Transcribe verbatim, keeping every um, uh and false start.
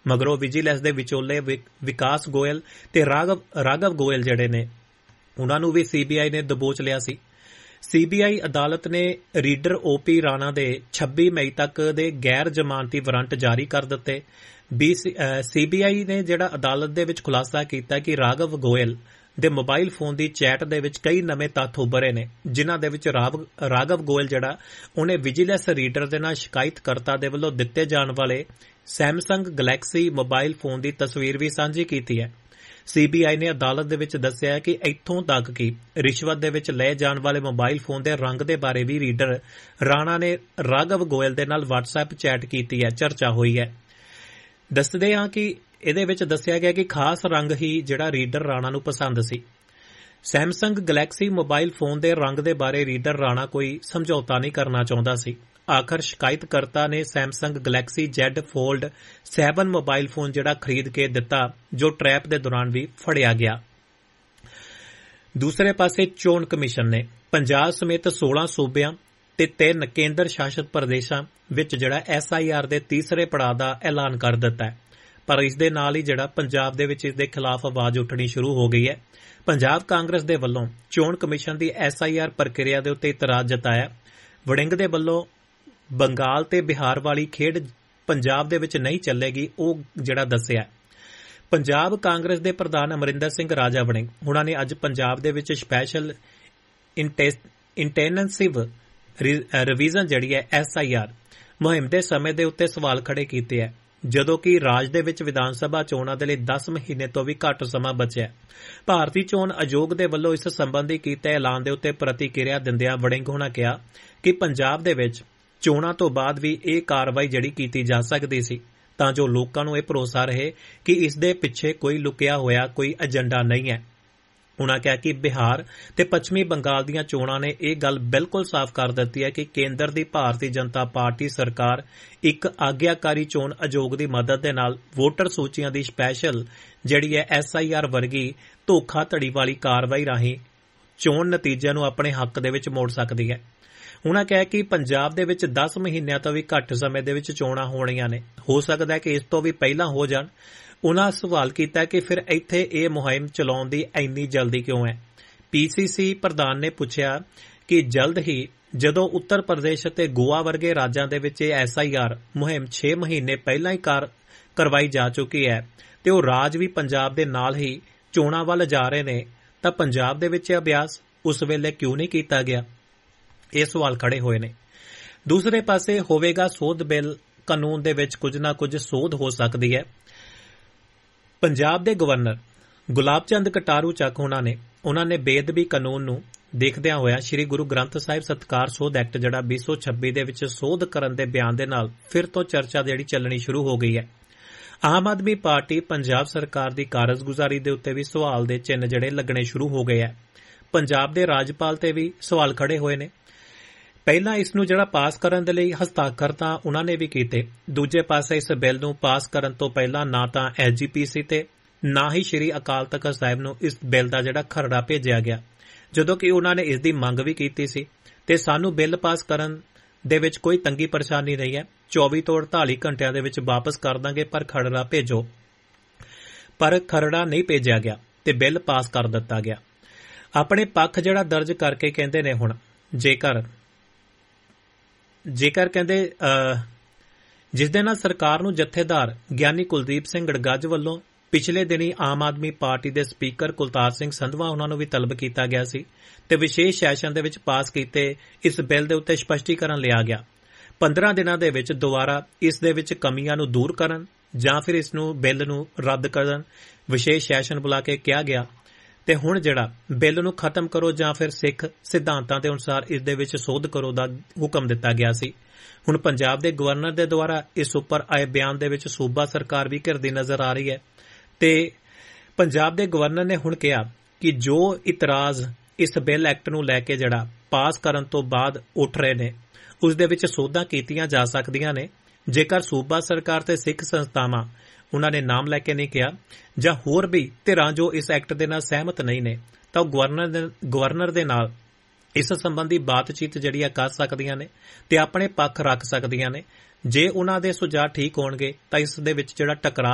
ਮਗਰੋਂ ਵਿਜੀਲੈਂਸ ਦੇ ਵਿਚੋਲੇ ਵਿਕਾਸ ਗੋਇਲ ਤੇ ਰਾਘਵ ਰਾਘਵ ਗੋਇਲ ਜਿਹੜੇ ਨੇ ਉਹਨਾਂ ਨੂੰ ਵੀ ਸੀਬੀਆਈ ਨੇ ਦਬੋਚ ਲਿਆ ਸੀ। ਸੀਬੀਆਈ ਅਦਾਲਤ ਨੇ ਰੀਡਰ ਓਪੀ ਰਾਣਾ ਦੇ ਛੱਬੀ ਮਈ ਤੱਕ ਦੇ ਗੈਰ ਜ਼ਮਾਨਤੀ ਵਾਰੰਟ ਜਾਰੀ ਕਰ ਦਿੱਤੇ। ਸੀਬੀਆਈ ਨੇ ਜਿਹੜਾ ਅਦਾਲਤ ਦੇ ਵਿੱਚ ਖੁਲਾਸਾ ਕੀਤਾ ਕਿ ਰਾਘਵ ਗੋਇਲ ਦੇ ਮੋਬਾਈਲ ਫੋਨ ਦੀ ਚੈਟ ਦੇ ਵਿੱਚ ਕਈ ਨਵੇਂ ਤੱਥ ਉੱਭਰੇ ਨੇ, ਜਿਨ੍ਹਾਂ ਦੇ ਵਿੱਚ ਰਾਘਵ ਗੋਇਲ ਜਿਹੜਾ ਉਹਨੇ ਵਿਜੀਲੈਂਸ ਰੀਡਰ ਦੇ ਨਾਲ ਸ਼ਿਕਾਇਤਕਰਤਾ ਦੇ ਵੱਲੋਂ ਦਿੱਤੇ ਜਾਣ ਵਾਲੇ ਸੈਮਸੰਗ ਗਲੈਕਸੀ ਮੋਬਾਈਲ ਫੋਨ ਦੀ ਤਸਵੀਰ ਵੀ ਸਾਂਝੀ ਕੀਤੀ ਹੈ। ਸੀਬੀਆਈ ਨੇ ਅਦਾਲਤ ਦੇ ਵਿੱਚ ਦੱਸਿਆ ਕਿ ਇੱਥੋਂ ਤੱਕ ਕਿ ਰਿਸ਼ਵਤ ਦੇ ਵਿੱਚ ਲਏ ਜਾਣ ਵਾਲੇ ਮੋਬਾਈਲ ਫੋਨ ਦੇ ਰੰਗ ਦੇ ਬਾਰੇ ਵੀ ਰੀਡਰ ਰਾਣਾ ਨੇ ਰਾਘਵ ਗੋਇਲ ਦੇ ਨਾਲ ਵਟਸਐਪ ਚੈਟ ਕੀਤੀ ਹੈ, ਚਰਚਾ ਹੋਈ ਹੈ। ਦੱਸਦੇ ਹਾਂ ਕਿ ਇਹਦੇ ਵਿੱਚ ਦੱਸਿਆ ਗਿਆ ਕਿ ਖਾਸ ਰੰਗ ਹੀ ਜਿਹੜਾ ਰੀਡਰ ਰਾਣਾ ਨੂੰ ਪਸੰਦ ਸੀ। ਸੈਮਸੰਗ ਗਲੈਕਸੀ ਮੋਬਾਈਲ ਫੋਨ ਦੇ ਰੰਗ ਦੇ ਬਾਰੇ ਰੀਡਰ ਰਾਣਾ ਕੋਈ ਸਮਝੌਤਾ ਨਹੀਂ ਕਰਨਾ ਚਾਹੁੰਦਾ ਸੀ। ਆਖਰ ਸ਼ਿਕਾਇਤਕਰਤਾ ਨੇ ਸੈਮਸੰਗ ਗਲੈਕਸੀ ਜ਼ੈਡ ਫੋਲਡ ਸੱਤ ਮੋਬਾਈਲ ਫੋਨ ਜਿਹੜਾ ਖਰੀਦ ਕੇ ਦਿੱਤਾ, ਜੋ ਟਰੈਪ ਦੇ ਦੌਰਾਨ ਵੀ ਫੜਿਆ ਗਿਆ। ਦੂਸਰੇ ਪਾਸੇ ਚੋਣ ਕਮਿਸ਼ਨ ਨੇ ਪੰਜਾਬ ਸਮੇਤ ਸੋਲਾਂ ਸੂਬਿਆਂ ਤੇ ਤਿੰਨ ਕੇਂਦਰ ਸ਼ਾਸਤ ਪ੍ਰਦੇਸ਼ਾਂ ਵਿੱਚ ਜਿਹੜਾ ਐਸ ਆਈ ਆਰ ਦੇ ਤੀਸਰੇ ਪੜਾਅ ਦਾ ਐਲਾਨ ਕਰ ਦਿੱਤਾ ਹੈ। ਪਰ ਇਸ ਦੇ ਨਾਲ ਹੀ ਜਿਹੜਾ ਪੰਜਾਬ ਦੇ ਵਿੱਚ ਇਸ ਦੇ ਖਿਲਾਫ ਆਵਾਜ਼ ਉੱਠਣੀ ਸ਼ੁਰੂ ਹੋ ਗਈ ਹੈ। ਪੰਜਾਬ ਕਾਂਗਰਸ ਦੇ ਵੱਲੋਂ ਚੋਣ commission the S I R ਪ੍ਰਕਿਰਿਆ ਦੇ ਉੱਤੇ ਇਤਰਾਜ਼ ਜਤਾਇਆ। ਵੜਿੰਗ ਦੇ ਵੱਲੋਂ ਬੰਗਾਲ ਤੇ ਬਿਹਾਰ ਵਾਲੀ ਖੇਡ ਪੰਜਾਬ ਦੇ ਵਿੱਚ ਨਹੀਂ ਚੱਲੇਗੀ, ਉਹ ਜਿਹੜਾ ਦੱਸਿਆ। ਪੰਜਾਬ ਕਾਂਗਰਸ ਦੇ ਪ੍ਰਧਾਨ ਅਮਰਿੰਦਰ ਸਿੰਘ ਰਾਜਾ ਵੜਿੰਗ ਉਹਨਾਂ ਨੇ ਅੱਜ ਪੰਜਾਬ ਦੇ ਵਿੱਚ ਸਪੈਸ਼ਲ ਇੰਟੈਂਸਿਵ ਰਿਵੀਜ਼ਨ ਜਿਹੜੀ ਹੈ ਐਸ ਆਈ ਆਰ ਮੁਹਿੰਮ ਦੇ ਸਮੇਂ ਦੇ ਉੱਤੇ ਸਵਾਲ ਖੜੇ ਕੀਤੇ ਹੈ, ਜਦੋਂ ਕਿ ਰਾਜ ਦੇ ਵਿੱਚ ਵਿਧਾਨ ਸਭਾ ਚੋਣਾਂ ਦੇ ਲਈ ਦਸ ਮਹੀਨੇ ਤੋਂ ਵੀ ਘੱਟ ਸਮਾਂ ਬਚਿਆ। ਭਾਰਤੀ ਚੋਣ ਆਯੋਗ ਦੇ ਵੱਲੋਂ ਇਸ ਸੰਬੰਧੀ ਕੀਤੇ ਐਲਾਨ ਦੇ ਉੱਤੇ ਪ੍ਰਤੀਕਿਰਿਆ ਦਿੰਦਿਆਂ ਵੜਿੰਗ ਹੋਣਾ ਕਿਹਾ ਕਿ ਪੰਜਾਬ ਦੇ ਵਿੱਚ ਚੋਣਾਂ ਤੋਂ ਬਾਅਦ ਵੀ ਇਹ ਕਾਰਵਾਈ ਜਿਹੜੀ ਕੀਤੀ ਜਾ ਸਕਦੀ ਸੀ, ਤਾਂ ਜੋ ਲੋਕਾਂ ਨੂੰ ਇਹ ਭਰੋਸਾ ਰਹੇ ਕਿ ਇਸ ਦੇ ਪਿੱਛੇ ਕੋਈ ਲੁਕਿਆ ਹੋਇਆ ਕੋਈ ਏਜੰਡਾ ਨਹੀਂ ਹੈ। ਉਨ੍ਹਾਂ ਕਿਹਾ ਕਿ ਬਿਹਾਰ ਤੇ ਪੱਛਮੀ ਬੰਗਾਲ ਦੀਆਂ ਚੋਣਾਂ ਨੇ ਇਹ ਗੱਲ ਬਿਲਕੁਲ ਸਾਫ਼ ਕਰ ਦਿੱਤੀ ਹੈ ਕਿ ਕੇਂਦਰ ਦੀ ਭਾਰਤੀ ਜਨਤਾ ਪਾਰਟੀ ਸਰਕਾਰ ਇੱਕ ਆਗਿਆਕਾਰੀ ਚੋਣ ਆਯੋਗ ਦੀ ਮਦਦ ਦੇ ਨਾਲ ਵੋਟਰ ਸੂਚੀਆਂ ਦੀ ਸਪੈਸ਼ਲ ਜਿਹੜੀ ਹੈ ਐਸ ਆਈ ਆਰ ਵਰਗੀ ਧੋਖਾਧੜੀ ਵਾਲੀ ਕਾਰਵਾਈ ਰਾਹੀਂ ਚੋਣ ਨਤੀਜਿਆਂ ਨੂੰ ਆਪਣੇ ਹੱਕ ਦੇ ਵਿੱਚ ਮੋੜ ਸਕਦੀ ਹੈ। ਉਨ੍ਹਾਂ ਕਿਹਾ ਕਿ ਪੰਜਾਬ ਦੇ ਵਿੱਚ ਦਸ ਮਹੀਨਿਆਂ ਤੋਂ ਵੀ ਘੱਟ ਸਮੇਂ ਦੇ ਵਿੱਚ ਚੋਣਾਂ ਹੋਣੀਆਂ ਨੇ, ਹੋ ਸਕਦਾ ਹੈ ਕਿ ਇਸ ਤੋਂ ਵੀ ਪਹਿਲਾਂ ਹੋ ਜਾਣ। ਉਨ੍ਹਾਂ ਸਵਾਲ ਕੀਤਾ ਕਿ ਫਿਰ ਇੱਥੇ ਇਹ ਮੁਹਿੰਮ ਚਲਾਉਣ ਦੀ ਇੰਨੀ ਜਲਦੀ ਕਿਉਂ ਹੈ। ਪੀ ਸੀ ਸੀ ਪ੍ਰਧਾਨ ਨੇ ਪੁੱਛਿਆ ਕਿ ਜਲਦ ਹੀ ਜਦੋਂ ਉੱਤਰ ਪ੍ਰਦੇਸ਼ ਅਤੇ ਗੋਆ ਵਰਗੇ ਰਾਜਾਂ ਦੇ ਵਿੱਚ ਇਹ ਐਸ ਆਈ ਆਰ ਮੁਹਿੰਮ ਛੇ ਮਹੀਨੇ ਪਹਿਲਾਂ ਹੀ ਕਾਰ ਕਰਵਾਈ ਜਾ ਚੁੱਕੀ ਹੈ ਤੇ ਉਹ ਰਾਜ ਵੀ ਪੰਜਾਬ ਦੇ ਨਾਲ ਹੀ ਚੋਣਾਂ ਵੱਲ ਜਾ ਰਹੇ ਨੇ, ਤਾਂ ਪੰਜਾਬ ਦੇ ਵਿੱਚ ਇਹ ਅਭਿਆਸ ਉਸ ਵੇਲੇ ਕਿਉਂ ਨਹੀਂ ਕੀਤਾ ਗਿਆ। ਇਹ ਸਵਾਲ ਖੜੇ ਹੋਏ ਨੇ। ਦੂਸਰੇ ਪਾਸੇ ਹੋਵੇਗਾ ਸੋਧ ਬਿੱਲ ਕਾਨੂੰਨ ਦੇ ਵਿੱਚ ਕੁਝ ਨਾ ਕੁਝ ਸੋਧ ਹੋ ਸਕਦੀ ਹੈ। ਪੰਜਾਬ ਦੇ ਗਵਰਨਰ ਗੁਲਾਬ ਚੰਦ ਕਟਾਰੂ ਚੱਕ ਉਹਨਾਂ ਨੇ ਉਹਨਾਂ ਨੇ ਬੇਅਦਬੀ ਕਾਨੂੰਨ ਨੂੰ ਦੇਖਦਿਆਂ ਹੋਇਆ ਸ੍ਰੀ ਗੁਰੂ ਗ੍ਰੰਥ ਸਾਹਿਬ ਸਤਿਕਾਰ ਸੋਧ ਐਕਟ ਜਿਹੜਾ ਵੀਹ ਸੌ ਛੱਬੀ ਦੇ ਵਿੱਚ ਸੋਧ ਕਰਨ ਦੇ ਬਿਆਨ ਦੇ ਨਾਲ ਫਿਰ ਤੋਂ ਚਰਚਾ ਜਿਹੜੀ ਚੱਲਣੀ ਸ਼ੁਰੂ ਹੋ ਗਈ ਹੈ। ਆਮ ਆਦਮੀ ਪਾਰਟੀ ਪੰਜਾਬ ਸਰਕਾਰ ਦੀ ਕਾਰਜਗੁਜ਼ਾਰੀ ਦੇ ਉੱਤੇ ਵੀ ਸਵਾਲ ਦੇ ਚਿੰਨ੍ਹ ਜਿਹੜੇ ਲੱਗਣੇ ਸ਼ੁਰੂ ਹੋ ਗਏ ਹੈ। ਪੰਜਾਬ ਦੇ ਰਾਜਪਾਲ ਤੇ ਵੀ ਸਵਾਲ ਖੜੇ ਹੋਏ ਨੇ। ਪਹਿਲਾਂ ਇਸ ਨੂੰ ਜਿਹੜਾ ਪਾਸ ਕਰਨ ਦੇ ਲਈ ਹਸਤਾਖਰ ਤਾਂ ਉਹਨਾਂ ਨੇ ਵੀ ਕੀਤੇ, ਦੂਜੇ ਪਾਸੇ ਇਸ ਬਿੱਲ ਨੂੰ ਪਾਸ ਕਰਨ ਤੋਂ ਪਹਿਲਾਂ ਨਾ ਤਾਂ ਐਸ ਜੀ ਪੀ ਸੀ ਤੇ ਨਾ ਹੀ ਸ਼੍ਰੀ ਅਕਾਲ ਤਖ਼ਤ ਸਾਹਿਬ ਨੂੰ ਇਸ ਬਿੱਲ ਦਾ ਜਿਹੜਾ ਖਰੜਾ ਭੇਜਿਆ ਗਿਆ, ਜਦੋਂ ਕਿ ਉਹਨਾਂ ਨੇ ਇਸ ਦੀ ਮੰਗ ਵੀ ਕੀਤੀ ਸੀ ਤੇ ਸਾਨੂੰ ਬਿੱਲ ਪਾਸ ਕਰਨ ਦੇ ਵਿੱਚ ਕੋਈ ਤੰਗੀ ਪਰੇਸ਼ਾਨੀ ਨਹੀਂ ਹੈ, ਚੌਵੀ ਤੋਂ ਅੜਤਾਲੀ ਘੰਟਿਆਂ ਦੇ ਵਿੱਚ ਵਾਪਸ ਕਰ ਦਾਂਗੇ, ਪਰ ਖਰੜਾ ਭੇਜੋ। ਪਰ ਖਰੜਾ ਨਹੀਂ ਭੇਜਿਆ ਗਿਆ ਤੇ ਬਿੱਲ ਪਾਸ ਕਰ ਦਿੱਤਾ ਗਿਆ। ਆਪਣੇ ਪੱਖ ਜਿਹੜਾ ਦਰਜ ਕਰਕੇ ਕਹਿੰਦੇ ਨੇ ਹੁਣ ਜੇਕਰ ਜੇਕਰ ਕਹਿੰਦੇ ਜਿਸ ਦੇ ਨਾਲ ਸਰਕਾਰ ਨੂੰ ਜਥੇਦਾਰ ਗਿਆਨੀ ਕੁਲਦੀਪ ਸਿੰਘ ਗੜਗੱਜ ਵੱਲੋਂ ਪਿਛਲੇ ਦਿਨੀ ਆਮ ਆਦਮੀ ਪਾਰਟੀ ਦੇ ਸਪੀਕਰ ਕੁਲਤਾਰ ਸਿੰਘ ਸੰਧਵਾ ਉਹਨਾਂ ਨੂੰ ਵੀ ਤਲਬ ਕੀਤਾ ਗਿਆ ਸੀ ਤੇ ਵਿਸ਼ੇਸ਼ ਸੈਸ਼ਨ ਦੇ ਵਿੱਚ ਪਾਸ ਕੀਤੇ ਇਸ ਬਿੱਲ ਦੇ ਉੱਤੇ ਸਪਸ਼ਟੀਕਰਨ ਲਿਆ ਗਿਆ। ਪੰਦਰਾਂ ਦਿਨਾਂ ਦੇ ਵਿੱਚ ਦੁਬਾਰਾ ਇਸ ਦੇ ਵਿੱਚ ਕਮੀਆਂ ਨੂੰ ਦੂਰ ਕਰਨ ਜਾਂ ਫਿਰ ਇਸ ਨੂੰ ਬਿੱਲ ਨੂੰ ਰੱਦ ਕਰਨ ਵਿਸ਼ੇਸ਼ ਸੈਸ਼ਨ ਬੁਲਾ ਕੇ ਕਿਹਾ ਗਿਆ ਤੇ ਹੁਣ ਜਿਹੜਾ ਬਿੱਲ ਨੂੰ ਖਤਮ ਕਰੋ ਜਾਂ ਫਿਰ ਸਿੱਖ ਸਿਧਾਂਤਾਂ ਦੇ ਅਨੁਸਾਰ ਇਸ ਦੇ ਵਿੱਚ ਸੋਧ ਕਰੋ ਦਾ ਹੁਕਮ ਦਿੱਤਾ ਗਿਆ ਸੀ। ਹੁਣ ਪੰਜਾਬ ਦੇ ਗਵਰਨਰ ਦੇ ਦੁਆਰਾ ਇਸ ਉੱਪਰ ਆਏ ਬਿਆਨ ਦੇ ਵਿੱਚ ਸੂਬਾ ਸਰਕਾਰ ਵੀ ਘਿਰਦੀ ਨਜ਼ਰ ਆ ਰਹੀ ਹੈ ਤੇ ਪੰਜਾਬ ਦੇ ਗਵਰਨਰ ਨੇ ਹੁਣ ਕਿਹਾ ਕਿ ਜੋ ਇਤਰਾਜ਼ ਇਸ ਬਿੱਲ ਐਕਟ ਨੂੰ ਲੈ ਕੇ ਜਿਹੜਾ ਪਾਸ ਕਰਨ ਤੋਂ ਬਾਅਦ ਉੱਠ ਰਹੇ ਨੇ ਉਸ ਦੇ ਵਿੱਚ ਸੋਧਾਂ ਕੀਤੀਆਂ ਜਾ ਸਕਦੀਆਂ ਨੇ। ਜੇਕਰ ਸੂਬਾ ਸਰਕਾਰ ਤੇ ਸਿੱਖ ਸੰਸਥਾਵਾਂ ਉਹਨਾਂ ਨੇ ਨਾਮ ਲੈ ਕੇ ਨਹੀਂ ਕਿਹਾ ਜਾਂ ਹੋਰ ਵੀ ਧਿਰਾਂ ਜੋ ਇਸ ਐਕਟ ਦੇ ਨਾਲ ਸਹਿਮਤ ਨਹੀਂ ਨੇ ਤਾਂ ਗਵਰਨਰ ਗਵਰਨਰ ਦੇ ਨਾਲ ਇਸ ਸੰਬੰਧੀ ਬਾਤਚੀਤ ਜਿਹੜੀ ਆ ਕਰ ਸਕਦੀਆਂ ਨੇ ਤੇ ਆਪਣੇ ਪੱਖ ਰੱਖ ਸਕਦੀਆਂ ਨੇ। ਜੇ ਉਹਨਾਂ ਦੇ ਸੁਝਾਅ ਠੀਕ ਹੋਣਗੇ ਤਾਂ ਇਸ ਦੇ ਵਿੱਚ ਜਿਹੜਾ ਟਕਰਾਅ